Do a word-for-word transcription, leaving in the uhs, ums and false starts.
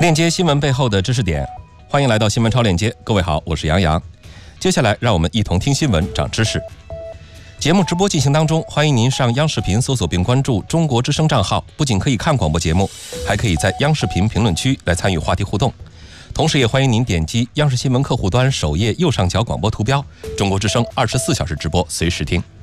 链接新闻背后的知识点，欢迎来到新闻超链接。各位好，我是杨洋。接下来让我们一同听新闻长知识。节目直播进行当中，欢迎您上央视频搜索并关注中国之声账号，不仅可以看广播节目，还可以在央视频评论区来参与话题互动。同时也欢迎您点击央视新闻客户端首页右上角广播图标，中国之声二十四小时直播随时听。